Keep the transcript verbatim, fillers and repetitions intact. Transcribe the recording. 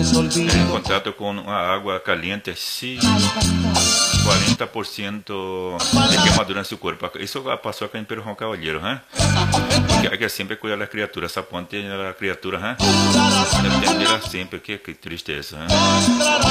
En contacto con agua caliente, sí, cuarenta por ciento de quemadura en su cuerpo. Eso pasó acá en Perú con Caballero, ¿eh? Que hay que siempre cuidar a las criaturas, aponte a las criaturas, ¿eh? Atenderlas siempre, qué, qué triste eso, ¿eh?